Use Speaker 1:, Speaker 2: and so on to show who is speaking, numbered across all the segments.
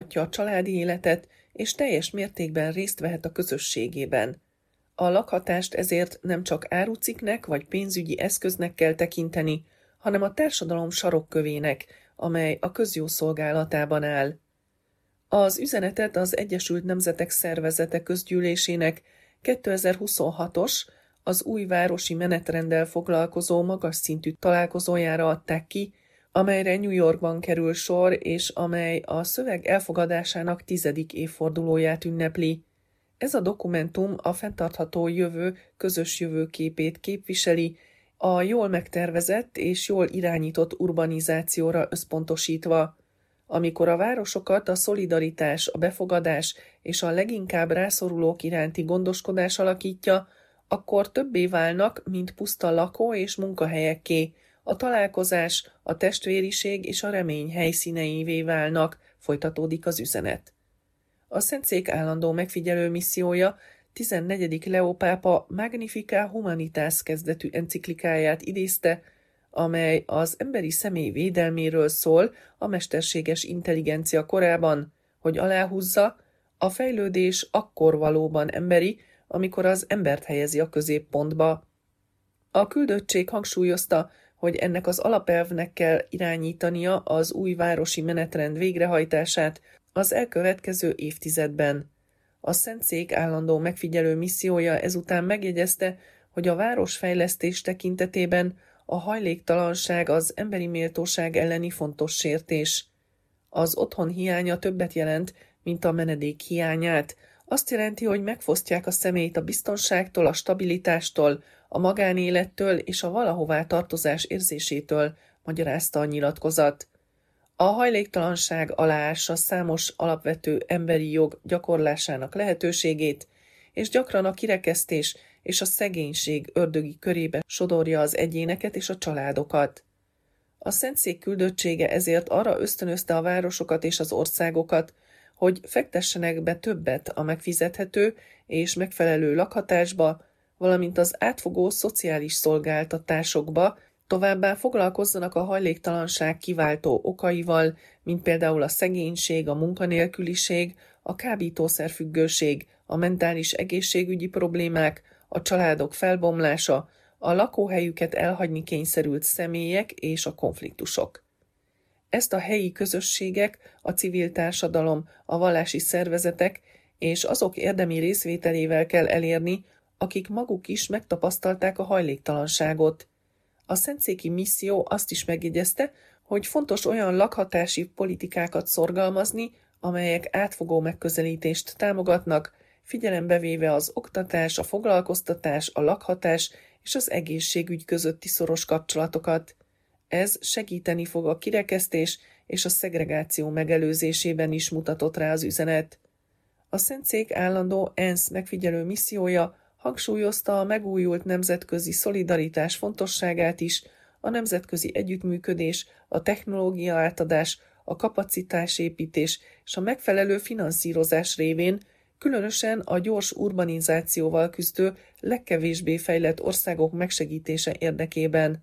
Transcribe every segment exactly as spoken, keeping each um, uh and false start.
Speaker 1: a családi életet, és teljes mértékben részt vehet a közösségében. A lakhatást ezért nem csak árucikknek vagy pénzügyi eszköznek kell tekinteni, hanem a társadalom sarokkövének, amely a közjó szolgálatában áll. Az üzenetet az Egyesült Nemzetek Szervezete közgyűlésének kétezer-huszonhatos, az új városi menetrenddel foglalkozó magas szintű találkozójára adták ki, amelyre New Yorkban kerül sor, és amely a szöveg elfogadásának tizedik évfordulóját ünnepli. Ez a dokumentum a fenntartható jövő közös jövőképét képviseli, a jól megtervezett és jól irányított urbanizációra összpontosítva. Amikor a városokat a szolidaritás, a befogadás és a leginkább rászorulók iránti gondoskodás alakítja, akkor többé válnak, mint puszta lakó- és munkahelyekké, a találkozás, a testvériség és a remény helyszíneivé válnak, folytatódik az üzenet. A Szentszék állandó megfigyelő missziója tizennegyedik Leó pápa Magnificat Humanitas kezdetű enciklikáját idézte, amely az emberi személy védelméről szól a mesterséges intelligencia korában, hogy aláhúzza, a fejlődés akkor valóban emberi, amikor az embert helyezi a középpontba. A küldöttség hangsúlyozta, hogy ennek az alapelvnek kell irányítania az új városi menetrend végrehajtását az elkövetkező évtizedben. A Szentszék állandó megfigyelő missziója ezután megjegyezte, hogy a városfejlesztés tekintetében a hajléktalanság az emberi méltóság elleni fontos sértés. Az otthon hiánya többet jelent, mint a menedék hiányát. Azt jelenti, hogy megfosztják a személyt a biztonságtól, a stabilitástól, a magánélettől és a valahová tartozás érzésétől, magyarázta a nyilatkozat. A hajléktalanság aláássa számos alapvető emberi jog gyakorlásának lehetőségét, és gyakran a kirekesztés és a szegénység ördögi körébe sodorja az egyéneket és a családokat. A Szentszék küldöttsége ezért arra ösztönözte a városokat és az országokat, hogy fektessenek be többet a megfizethető és megfelelő lakhatásba, valamint az átfogó szociális szolgáltatásokba, továbbá foglalkozzanak a hajléktalanság kiváltó okaival, mint például a szegénység, a munkanélküliség, a kábítószerfüggőség, a mentális egészségügyi problémák, a családok felbomlása, a lakóhelyüket elhagyni kényszerült személyek és a konfliktusok. Ezt a helyi közösségek, a civil társadalom, a vallási szervezetek és azok érdemi részvételével kell elérni, akik maguk is megtapasztalták a hajléktalanságot. A szentszéki misszió azt is megjegyezte, hogy fontos olyan lakhatási politikákat szorgalmazni, amelyek átfogó megközelítést támogatnak, figyelembe véve az oktatás, a foglalkoztatás, a lakhatás és az egészségügy közötti szoros kapcsolatokat. Ez segíteni fog a kirekesztés és a szegregáció megelőzésében is, mutatott rá az üzenet. A Szentszék állandó ENSZ megfigyelő missziója hangsúlyozta a megújult nemzetközi szolidaritás fontosságát is, a nemzetközi együttműködés, a technológia átadás, a kapacitásépítés és a megfelelő finanszírozás révén, különösen a gyors urbanizációval küzdő, legkevésbé fejlett országok megsegítése érdekében.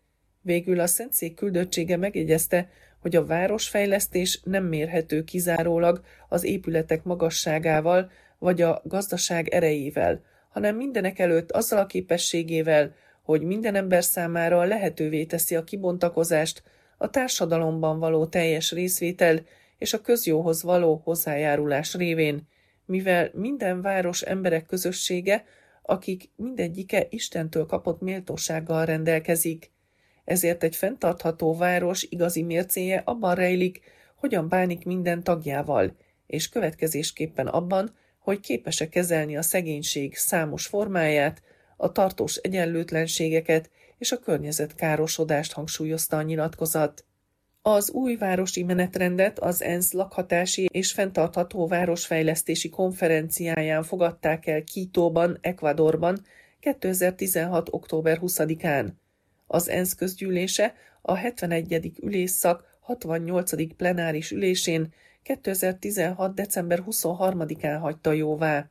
Speaker 1: Végül a Szentszék küldöttsége megjegyezte, hogy a városfejlesztés nem mérhető kizárólag az épületek magasságával vagy a gazdaság erejével, hanem mindenekelőtt azzal a képességével, hogy minden ember számára lehetővé teszi a kibontakozást, a társadalomban való teljes részvétel és a közjóhoz való hozzájárulás révén, mivel minden város emberek közössége, akik mindegyike Istentől kapott méltósággal rendelkezik. Ezért egy fenntartható város igazi mércéje abban rejlik, hogyan bánik minden tagjával, és következésképpen abban, hogy képes-e kezelni a szegénység számos formáját, a tartós egyenlőtlenségeket és a környezetkárosodást, hangsúlyozta a nyilatkozat. Az új városi menetrendet az ENSZ lakhatási és fenntartható városfejlesztési konferenciáján fogadták el Quítóban, Ecuadorban kétezer-tizenhat. október huszadikán. Az ENSZ közgyűlése a hetvenegyedik ülésszak hatvanyolcadik plenáris ülésén kétezer-tizenhat. december huszonharmadikán hagyta jóvá.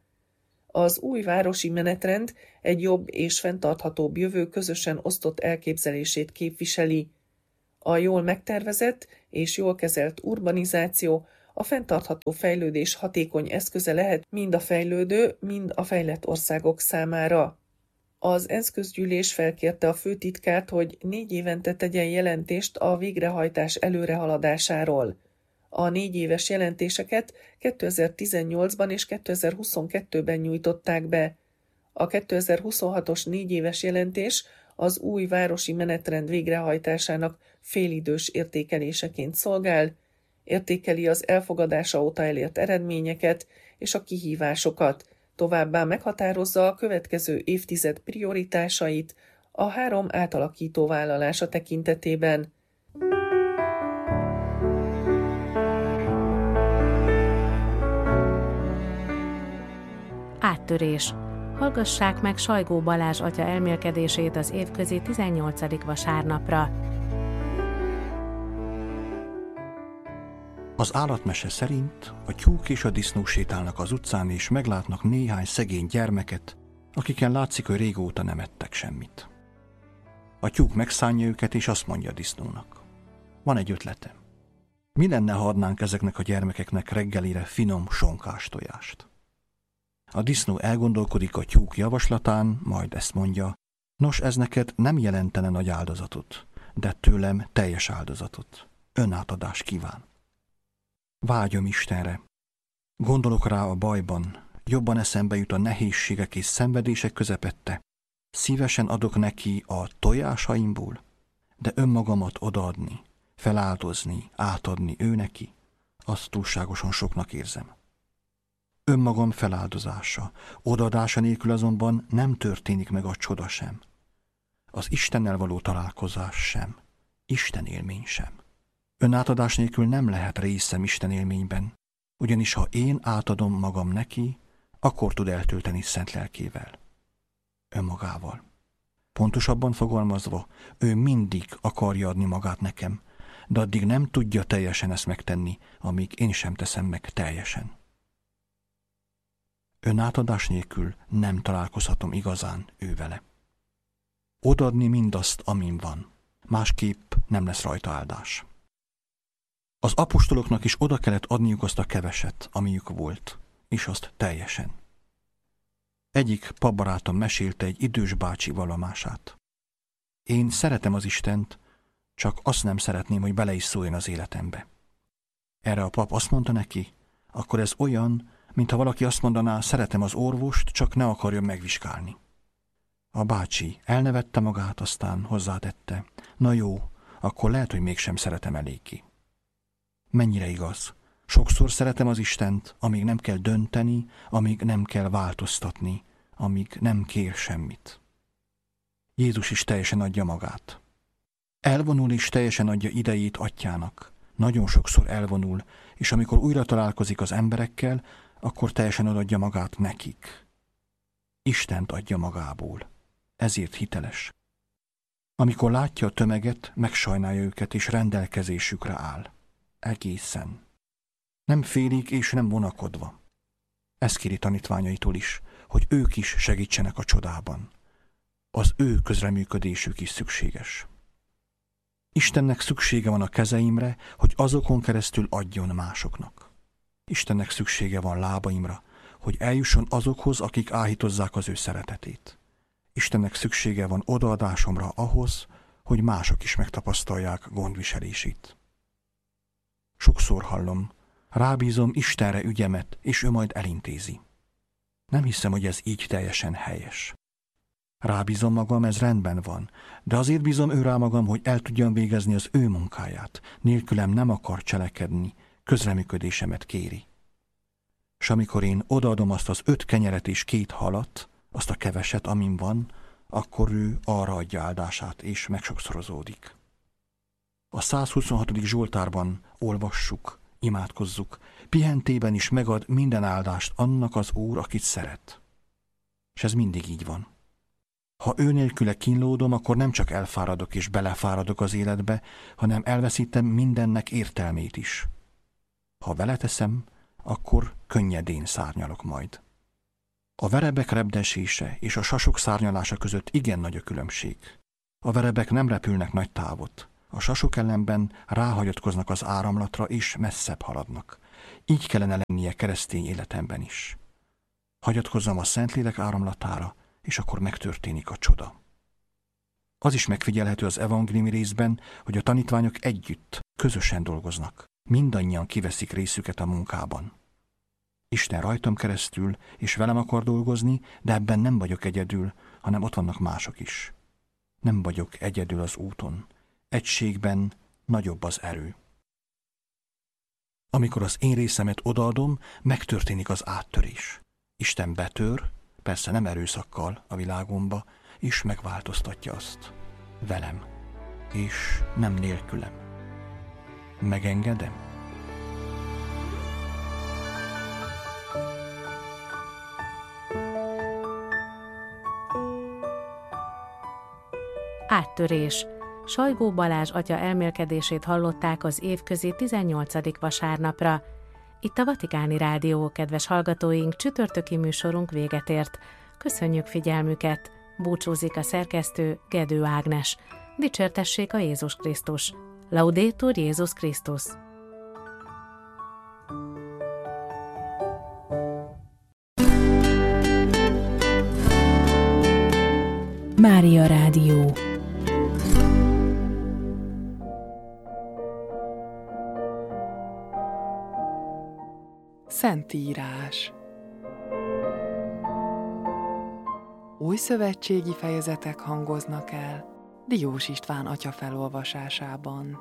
Speaker 1: Az új városi menetrend egy jobb és fenntarthatóbb jövő közösen osztott elképzelését képviseli. A jól megtervezett és jól kezelt urbanizáció a fenntartható fejlődés hatékony eszköze lehet mind a fejlődő, mind a fejlett országok számára. Az ENSZ közgyűlés felkérte a főtitkárt, hogy négy évente tegyen jelentést a végrehajtás előrehaladásáról. A négy éves jelentéseket kétezer-tizennyolcban és kétezer-huszonkettőben nyújtották be. A kétezer-huszonhatos négy éves jelentés az új városi menetrend végrehajtásának félidős értékeléseként szolgál, értékeli az elfogadása óta elért eredményeket és a kihívásokat, továbbá meghatározza a következő évtized prioritásait a három átalakító vállalása tekintetében.
Speaker 2: Áttörés. Hallgassák meg Sajgó Balázs atya elmélkedését az évközi tizennyolcadik vasárnapra.
Speaker 3: Az állatmese szerint a tyúk és a disznó sétálnak az utcán, és meglátnak néhány szegény gyermeket, akiken látszik, hogy régóta nem ettek semmit. A tyúk megszánja őket, és azt mondja a disznónak: van egy ötletem. Mi lenne, ha adnánk ezeknek a gyermekeknek reggelire finom sonkás tojást? A disznó elgondolkodik a tyúk javaslatán, majd ezt mondja: nos, ez neked nem jelentene nagy áldozatot, de tőlem teljes áldozatot. Önátadás kíván. Vágyom Istenre. Gondolok rá a bajban, jobban eszembe jut a nehézségek és szenvedések közepette. Szívesen adok neki a tojásaimból, de önmagamat odaadni, feláldozni, átadni ő neki, azt túlságosan soknak érzem. Önmagam feláldozása, odaadása nélkül azonban nem történik meg a csoda sem. Az Istennel való találkozás sem, Isten élmény sem. Önátadás nélkül nem lehet részem Isten élményben, ugyanis ha én átadom magam neki, akkor tud eltölteni szent lelkével, önmagával. Pontosabban fogalmazva, ő mindig akarja adni magát nekem, de addig nem tudja teljesen ezt megtenni, amíg én sem teszem meg teljesen. Önátadás nélkül nem találkozhatom igazán ő vele. Odaadni mindazt, amin van, másképp nem lesz rajta áldás. Az apostoloknak is oda kellett adniuk azt a keveset, amiük volt, és azt teljesen. Egyik papbarátom mesélte egy idős bácsi vallomását. Én szeretem az Istent, csak azt nem szeretném, hogy bele is szóljon az életembe. Erre a pap azt mondta neki: akkor ez olyan, mintha valaki azt mondaná, szeretem az orvost, csak ne akarjon megvizsgálni. A bácsi elnevette magát, aztán hozzátette: na jó, akkor lehet, hogy mégsem szeretem eléggé. Mennyire igaz? Sokszor szeretem az Istent, amíg nem kell dönteni, amíg nem kell változtatni, amíg nem kér semmit. Jézus is teljesen adja magát. Elvonul és teljesen adja idejét atyának. Nagyon sokszor elvonul, és amikor újra találkozik az emberekkel, akkor teljesen odaadja magát nekik. Istent adja magából. Ezért hiteles. Amikor látja a tömeget, megsajnálja őket, és rendelkezésükre áll. Egészen. Nem félig és nem vonakodva. Ezt kéri tanítványaitól is, hogy ők is segítsenek a csodában. Az ő közreműködésük is szükséges. Istennek szüksége van a kezeimre, hogy azokon keresztül adjon másoknak. Istennek szüksége van lábaimra, hogy eljusson azokhoz, akik áhítozzák az ő szeretetét. Istennek szüksége van odaadásomra ahhoz, hogy mások is megtapasztalják gondviselését. Sokszor hallom, rábízom Istenre ügyemet, és ő majd elintézi. Nem hiszem, hogy ez így teljesen helyes. Rábízom magam, ez rendben van, de azért bízom ő rá magam, hogy el tudjam végezni az ő munkáját. Nélkülem nem akar cselekedni, közreműködésemet kéri. S amikor én odaadom azt az öt kenyeret és két halat, azt a keveset, amin van, akkor ő arra adja áldását, és megsokszorozódik. A százhuszonhatodik Zsoltárban olvassuk, imádkozzuk, pihentében is megad minden áldást annak az Úr, akit szeret. És ez mindig így van. Ha ő nélküle kínlódom, akkor nem csak elfáradok és belefáradok az életbe, hanem elveszítem mindennek értelmét is. Ha vele teszem, akkor könnyedén szárnyalok majd. A verebek repdesése és a sasok szárnyalása között igen nagy a különbség. A verebek nem repülnek nagy távot. A sasok ellenben ráhagyatkoznak az áramlatra és messzebb haladnak. Így kellene lennie keresztény életemben is. Hagyatkozzam a Szentlélek áramlatára, és akkor megtörténik a csoda. Az is megfigyelhető az evangéliumi részben, hogy a tanítványok együtt, közösen dolgoznak. Mindannyian kiveszik részüket a munkában. Isten rajtam keresztül, és velem akar dolgozni, de ebben nem vagyok egyedül, hanem ott vannak mások is. Nem vagyok egyedül az úton. Egységben nagyobb az erő. Amikor az én részemet odaadom, megtörténik az áttörés. Isten betör, persze nem erőszakkal a világomba, és megváltoztatja azt. Velem, és nem nélkülem. Megengedem?
Speaker 2: Áttörés. Sajgó Balázs atya elmélkedését hallották az évközi tizennyolcadik vasárnapra. Itt a Vatikáni Rádió, kedves hallgatóink, csütörtöki műsorunk véget ért. Köszönjük figyelmüket! Búcsúzik a szerkesztő, Gedő Ágnes. Dicsértessék a Jézus Krisztus! Laudetur Jézus Krisztus!
Speaker 4: Mária Rádió. Szentírás. Új szövetségi fejezetek hangoznak el Diós István atya felolvasásában.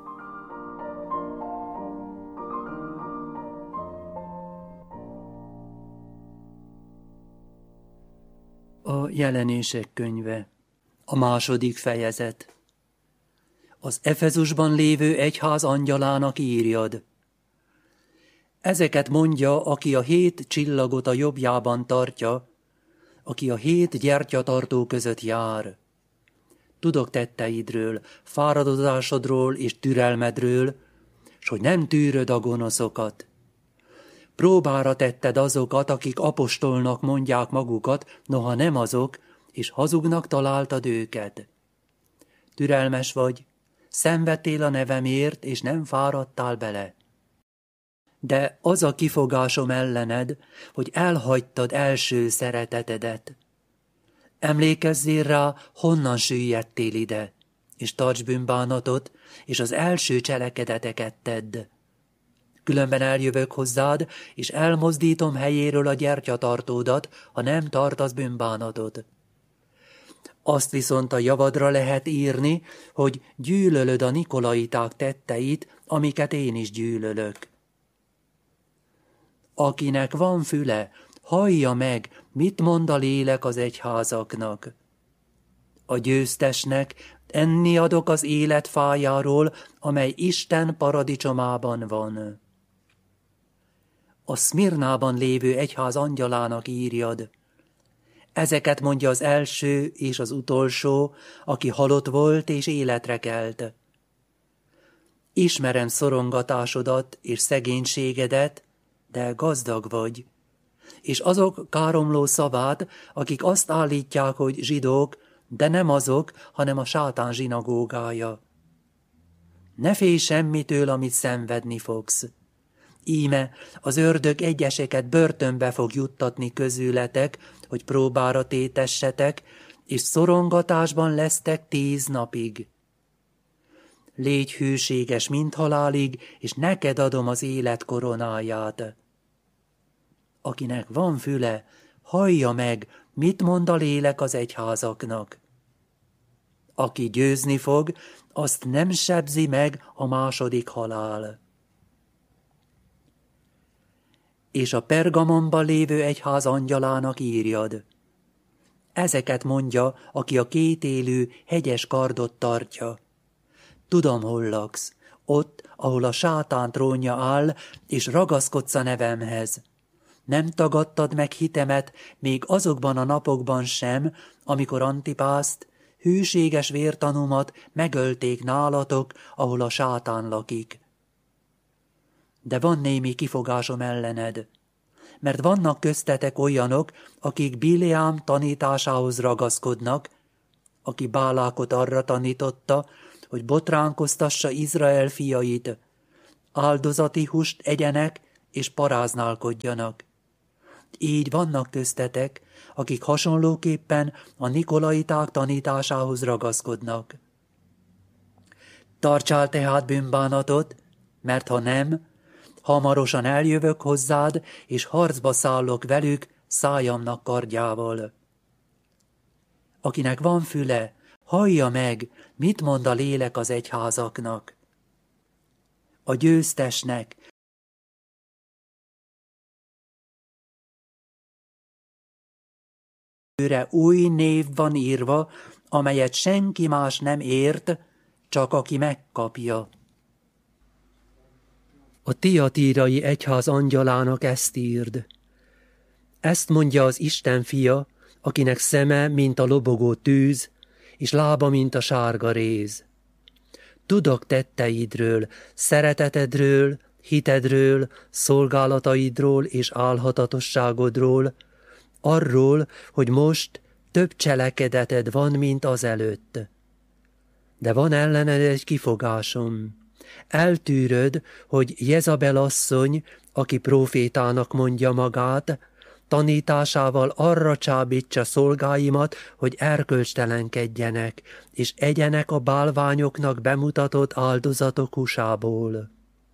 Speaker 5: A Jelenések könyve, a második fejezet. Az Efezusban lévő egyház angyalának írjad. Ezeket mondja, aki a hét csillagot a jobbjában tartja, aki a hét gyertyatartó között jár. Tudok tetteidről, fáradozásodról és türelmedről, s hogy nem tűröd a gonoszokat. Próbára tetted azokat, akik apostolnak mondják magukat, noha nem azok, és hazugnak találtad őket. Türelmes vagy, szenvedtél a nevemért, és nem fáradtál bele. De az a kifogásom ellened, hogy elhagytad első szeretetedet. Emlékezzél rá, honnan süllyedtél ide, és tarts bűnbánatot, és az első cselekedeteket tedd. Különben eljövök hozzád, és elmozdítom helyéről a gyertyatartódat, ha nem tartasz bűnbánatot. Azt viszont a javadra lehet írni, hogy gyűlölöd a nikolaiták tetteit, amiket én is gyűlölök. Akinek van füle, hallja meg, mit mond a lélek az egyházaknak. A győztesnek enni adok az élet fájáról, amely Isten paradicsomában van. A Szmirnában lévő egyház angyalának írjad. Ezeket mondja az első és az utolsó, aki halott volt és életre kelt. Ismerem szorongatásodat és szegénységedet, de gazdag vagy, és azok káromló szavát, akik azt állítják, hogy zsidók, de nem azok, hanem a sátán zsinagógája. Ne félj semmitől, amit szenvedni fogsz. Íme az ördög egyeseket börtönbe fog juttatni közületek, hogy próbára tétessetek, és szorongatásban lesztek tíz napig. Légy hűséges mind halálig, és neked adom az élet koronáját. Akinek van füle, hallja meg, mit mond a lélek az egyházaknak. Aki győzni fog, azt nem sebzi meg a második halál. És a Pergamonban lévő egyház angyalának írjad. Ezeket mondja, aki a kétélű, hegyes kardot tartja. Tudom, hol laksz, ott, ahol a sátán trónja áll, és ragaszkodsz a nevemhez. Nem tagadtad meg hitemet még azokban a napokban sem, amikor Antipászt, hűséges vértanúmat megölték nálatok, ahol a sátán lakik. De van némi kifogásom ellened, mert vannak köztetek olyanok, akik Bileám tanításához ragaszkodnak, aki Bálákot arra tanította, hogy botránkoztassa Izrael fiait, áldozati húst egyenek, és paráználkodjanak. Így vannak köztetek, akik hasonlóképpen a nikolaiták tanításához ragaszkodnak. Tartsál tehát bűnbánatot, mert ha nem, hamarosan eljövök hozzád, és harcba szállok velük szájamnak kardjával. Akinek van füle, hallja meg, mit mond a lélek az egyházaknak. A győztesnek őre új név van írva, amelyet senki más nem ért, csak aki megkapja. A tiatírai egyház angyalának ezt írd. Ezt mondja az Isten fia, akinek szeme, mint a lobogó tűz, és lába, mint a sárga réz. Tudok tetteidről, szeretetedről, hitedről, szolgálataidról és álhatatosságodról, arról, hogy most több cselekedeted van, mint azelőtt. De van ellened egy kifogásom. Eltűröd, hogy Jezabel asszony, aki prófétának mondja magát, tanításával arra csábítsa szolgáimat, hogy erkölcstelenkedjenek, és egyenek a bálványoknak bemutatott áldozatok húsából.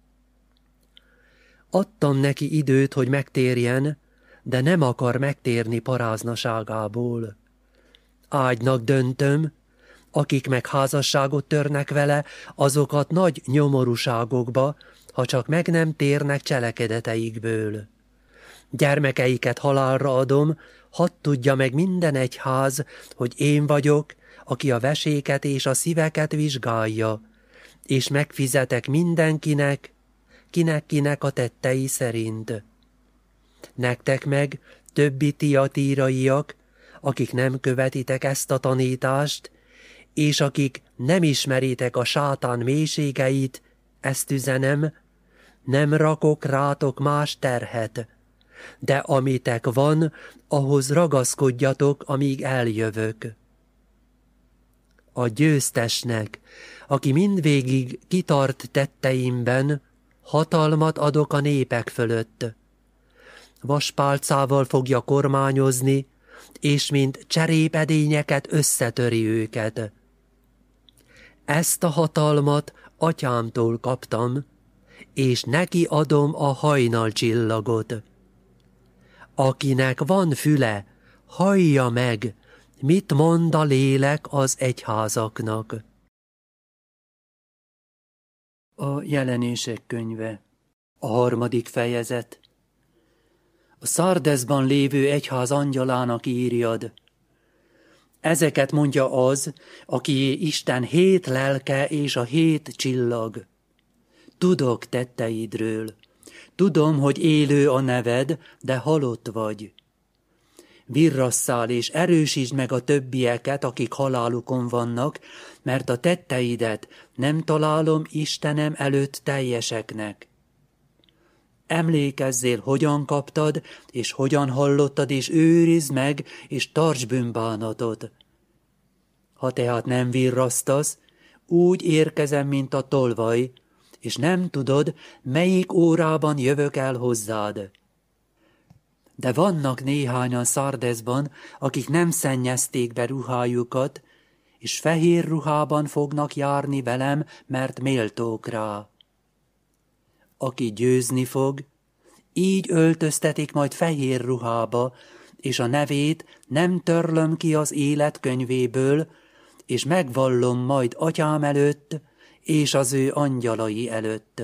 Speaker 5: Adtam neki időt, hogy megtérjen, de nem akar megtérni paráznaságából. Ágynak döntöm, akik meg házasságot törnek vele, azokat nagy nyomorúságokba, ha csak meg nem térnek cselekedeteikből. Gyermekeiket halálra adom, hadd tudja meg minden egyház, hogy én vagyok, aki a veséket és a szíveket vizsgálja, és megfizetek mindenkinek, kinek-kinek a tettei szerint. Nektek meg, többi tiatíraiak, akik nem követitek ezt a tanítást, és akik nem ismeritek a sátán mélységeit, ezt üzenem, nem rakok rátok más terhet, de amitek van, ahhoz ragaszkodjatok, amíg eljövök. A győztesnek, aki mindvégig kitart tetteimben, hatalmat adok a népek fölött. Vaspálcával fogja kormányozni, és mint cserépedényeket összetöri őket. Ezt a hatalmat atyámtól kaptam, és neki adom a hajnalcsillagot. Akinek van füle, hallja meg, mit mond a lélek az egyházaknak. A Jelenések könyve, a harmadik fejezet. A Szardeszban lévő egyház angyalának írjad. Ezeket mondja az, aki Isten hét lelke és a hét csillag. Tudok tetteidről. Tudom, hogy élő a neved, de halott vagy. Virrasszál és erősítsd meg a többieket, akik halálukon vannak, mert a tetteidet nem találom Istenem előtt teljeseknek. Emlékezzél, hogyan kaptad, és hogyan hallottad, és őrizd meg, és tartsd bűnbánatot. Ha tehát nem virrasztasz, úgy érkezem, mint a tolvaj, és nem tudod, melyik órában jövök el hozzád. De vannak néhányan Szardeszban, akik nem szennyezték be ruhájukat, és fehér ruhában fognak járni velem, mert méltók rá. Aki győzni fog, így öltöztetik majd fehér ruhába, és a nevét nem törlöm ki az élet könyvéből, és megvallom majd atyám előtt, és az ő angyalai előtt.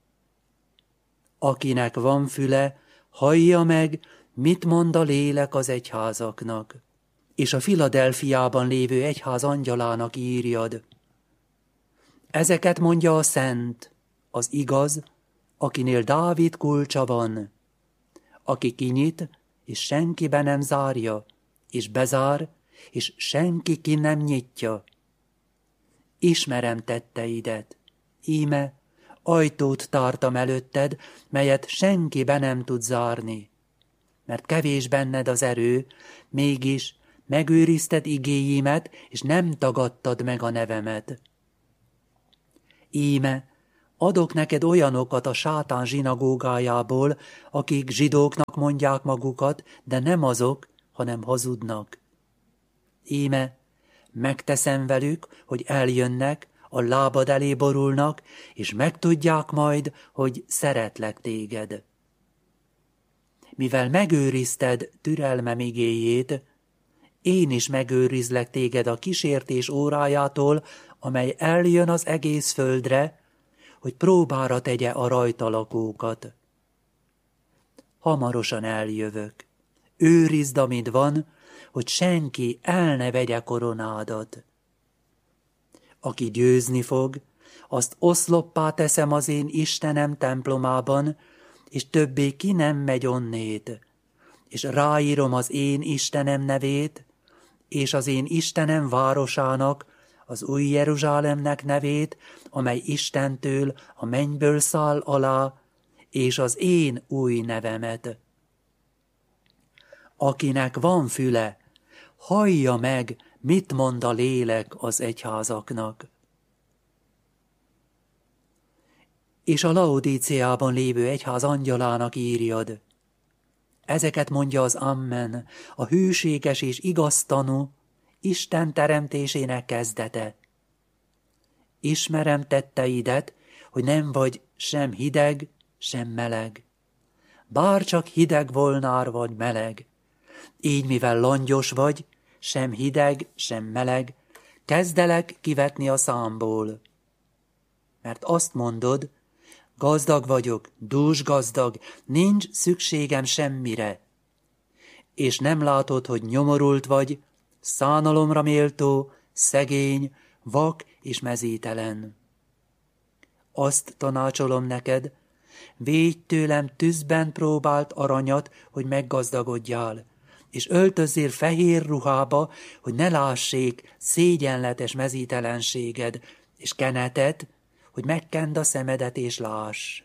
Speaker 5: Akinek van füle, hallja meg, mit mond a lélek az egyházaknak. És a Filadelfiában lévő egyház angyalának írjad. Ezeket mondja a szent, az igaz, akinél Dávid kulcsa van, aki kinyit, és senki be nem zárja, és bezár, és senki ki nem nyitja. Ismerem tetteidet, íme, ajtót tártam előtted, melyet senki be nem tud zárni. Mert kevés benned az erő, mégis megőrizted igéimet, és nem tagadtad meg a nevemet. Íme, Adok neked olyanokat a sátán zsinagógájából, akik zsidóknak mondják magukat, de nem azok, hanem hazudnak. Íme, megteszem velük, hogy eljönnek, a lábad elé borulnak, és megtudják majd, hogy szeretlek téged. Mivel megőrizted türelmem igéjét, én is megőrizlek téged a kísértés órájától, amely eljön az egész földre, hogy próbára tegye a rajta lakókat. Hamarosan eljövök. Őrizd, amit van, hogy senki el ne vegye koronádat. Aki győzni fog, azt oszloppá teszem az én Istenem templomában, és többé ki nem megy onnét, és ráírom az én Istenem nevét, és az én Istenem városának, az új Jeruzsálemnek nevét, amely Istentől a mennyből száll alá, és az én új nevemet. Akinek van füle, hallja meg, mit mond a lélek az egyházaknak. És a Laodíceában lévő egyház angyalának írjad. Ezeket mondja az Amen, a hűséges és igaz tanú, Isten teremtésének kezdete. Ismerem tetteidet, hogy nem vagy sem hideg, sem meleg. Bár csak hideg volnál vagy meleg. Így mivel langyos vagy, sem hideg, sem meleg, kezdelek kivetni a számból. Mert azt mondod, gazdag vagyok, dús gazdag, nincs szükségem semmire. És nem látod, hogy nyomorult vagy, szánalomra méltó, szegény, vak és mezítelen. Azt tanácsolom neked, védj tőlem tűzben próbált aranyat, hogy meggazdagodjál, és öltözzél fehér ruhába, hogy ne lássék szégyenletes mezítelenséged, és kenetet, hogy megkend a szemedet és láss.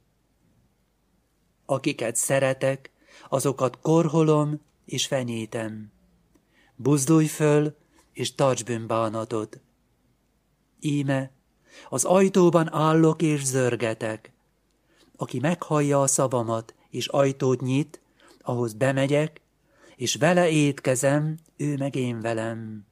Speaker 5: Akiket szeretek, azokat korholom és fenyítem. Buzdulj föl, és tarts bűnbánatot. Íme, az ajtóban állok és zörgetek. Aki meghallja a szavamat, és ajtót nyit, ahhoz bemegyek, és vele étkezem, ő meg én velem.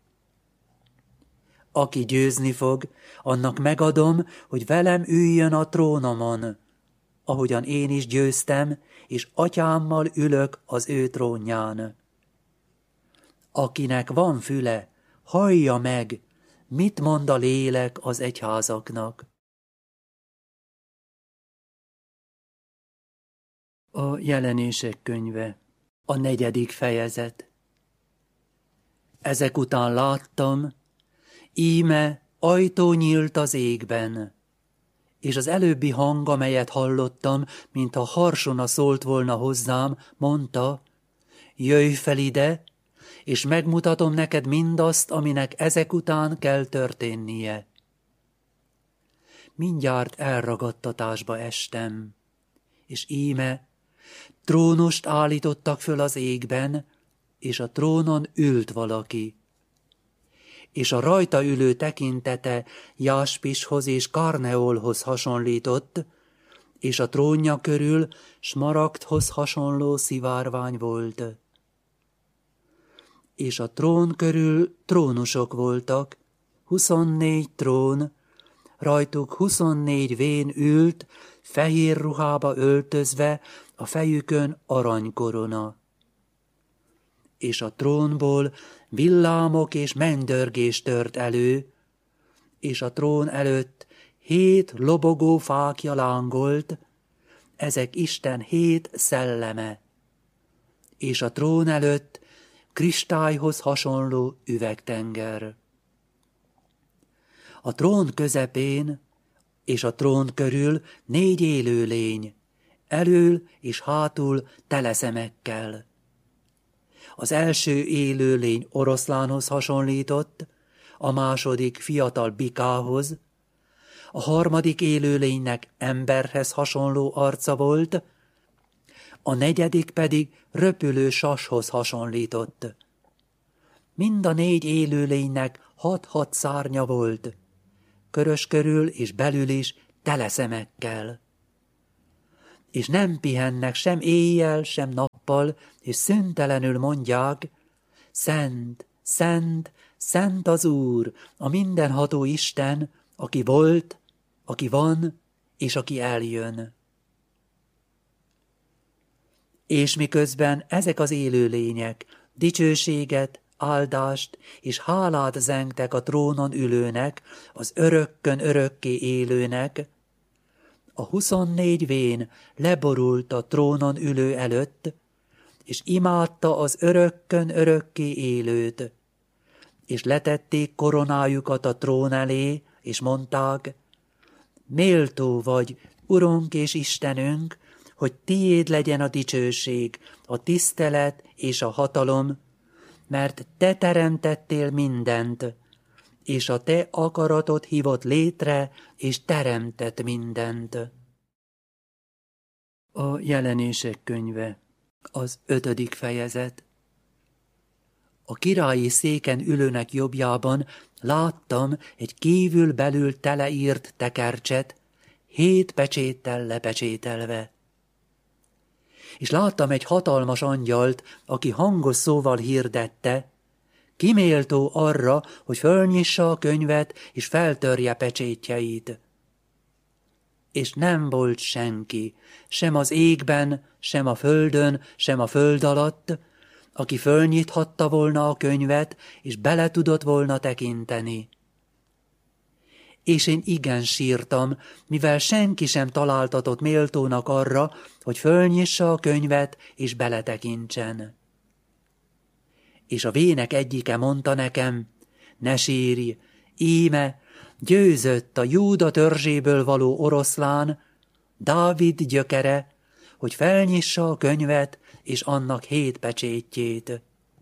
Speaker 5: Aki győzni fog, annak megadom, hogy velem üljön a trónomon, ahogyan én is győztem, és atyámmal ülök az ő trónján. Akinek van füle, hallja meg, mit mond a lélek az egyházaknak. A Jelenések könyve, a negyedik fejezet. Ezek után láttam, íme ajtó nyílt az égben, és az előbbi hang, amelyet hallottam, mintha harsona szólt volna hozzám, mondta, jöjj fel ide, és megmutatom neked mindazt, aminek ezek után kell történnie. Mindjárt elragadtatásba estem, és íme, trónust állítottak föl az égben, és a trónon ült valaki. És a rajta ülő tekintete jáspishoz és karneolhoz hasonlított, és a trónja körül smaragdhoz hasonló szivárvány volt. És a trón körül trónusok voltak, huszonnégy trón, rajtuk huszonnégy vén ült, fehér ruhába öltözve, a fejükön aranykorona. És a trónból villámok és mennydörgés tört elő, és a trón előtt hét lobogó fákja lángolt, ezek Isten hét szelleme. És a trón előtt kristályhoz hasonló üvegtenger. A trón közepén és a trón körül négy élőlény, elől és hátul tele szemekkel. Az első élőlény oroszlánhoz hasonlított, a második fiatal bikához, a harmadik élőlénynek emberhez hasonló arca volt, a negyedik pedig röpülő sashoz hasonlított. Mind a négy élőlénynek hat-hat szárnya volt, körös körül és belül is tele szemekkel. És nem pihennek sem éjjel, sem nappal, és szüntelenül mondják, szent, szent, szent az Úr, a mindenható Isten, aki volt, aki van, és aki eljön. És miközben ezek az élőlények dicsőséget, áldást és hálát zengtek a trónon ülőnek, az örökkön örökké élőnek, a huszonnégy vén leborult a trónon ülő előtt, és imádta az örökkön örökké élőt, és letették koronájukat a trón elé, és mondták, méltó vagy, Urunk és Istenünk, hogy tiéd legyen a dicsőség, a tisztelet és a hatalom, mert te teremtettél mindent, és a te akaratod hívott létre, és teremtett mindent. A Jelenések könyve, az ötödik fejezet. A királyi széken ülőnek jobbjában láttam egy kívül-belül teleírt tekercset, hét pecséttel lepecsételve. És láttam egy hatalmas angyalt, aki hangos szóval hirdette, ki méltó arra, hogy fölnyissa a könyvet, és feltörje pecsétjeit. És nem volt senki, sem az égben, sem a földön, sem a föld alatt, aki fölnyithatta volna a könyvet, és bele tudott volna tekinteni. És én igen sírtam, mivel senki sem találtatott méltónak arra, hogy fölnyissa a könyvet, és beletekintsen. És a vének egyike mondta nekem, ne sírj, íme, győzött a Júda törzséből való oroszlán, Dávid gyökere, hogy felnyissa a könyvet, és annak hét pecsétjét.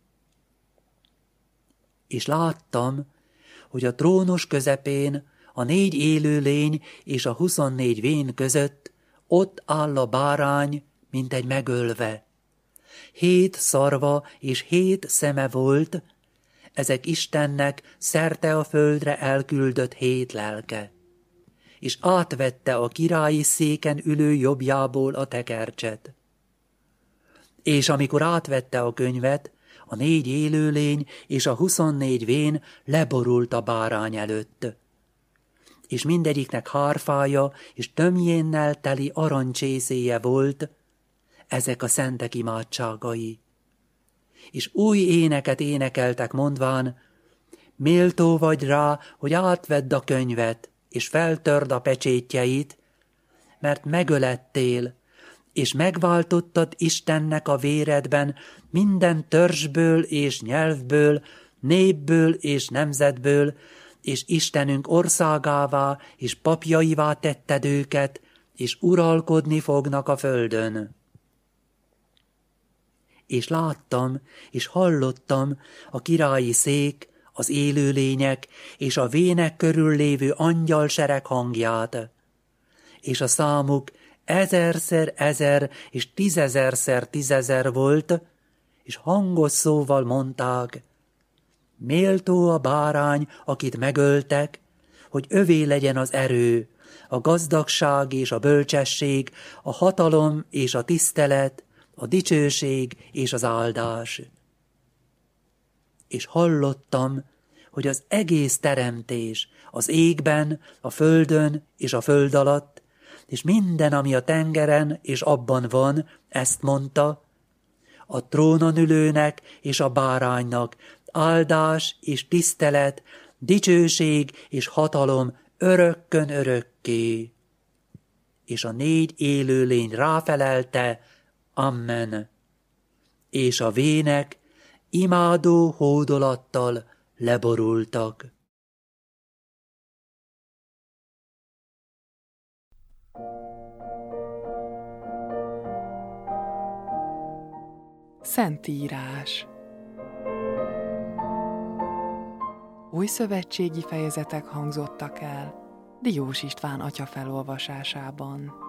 Speaker 5: És láttam, hogy a trónus közepén, a négy élőlény és a huszonnégy vén között ott áll a bárány, mint egy megölve. Hét szarva és hét szeme volt, ezek Istennek szerte a földre elküldött hét lelke. És átvette a királyi széken ülő jobbjából a tekercset. És amikor átvette a könyvet, a négy élőlény és a huszonnégy vén leborult a bárány előtt. És mindegyiknek hárfája és tömjénnel teli arancsészéje volt, ezek a szentek imádságai. És új éneket énekeltek mondván, méltó vagy rá, hogy átvedd a könyvet, és feltörd a pecsétjeit, mert megölettél, és megváltottad Istennek a véredben minden törzsből és nyelvből, népből és nemzetből, és Istenünk országává és papjaivá tetted őket, és uralkodni fognak a földön. És láttam, és hallottam a királyi szék, az élőlények és a vének körül lévő angyalsereg hangját, és a számuk ezerszer ezer és tízezerszer tízezer volt, és hangos szóval mondták, méltó a bárány, akit megöltek, hogy övé legyen az erő, a gazdagság és a bölcsesség, a hatalom és a tisztelet, a dicsőség és az áldás. És hallottam, hogy az egész teremtés, az égben, a földön és a föld alatt, és minden, ami a tengeren és abban van, ezt mondta, a trónon ülőnek és a báránynak áldás és tisztelet, dicsőség és hatalom örökkön örökké. És a négy élőlény ráfelelte, amen. És a vének imádó hódolattal leborultak.
Speaker 4: Szentírás. Új szövetségi fejezetek hangzottak el Diós István atya felolvasásában.